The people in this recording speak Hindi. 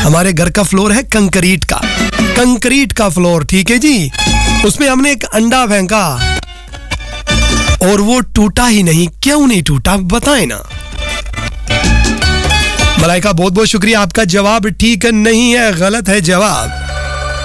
हमारे घर का फ्लोर है कंक्रीट का फ्लोर, ठीक है जी। उसमें हमने एक अंडा फेंका और वो टूटा ही नहीं। क्यों नहीं टूटा बताएं ना। मलाइका बहुत बहुत शुक्रिया, आपका जवाब ठीक नहीं है, गलत है जवाब।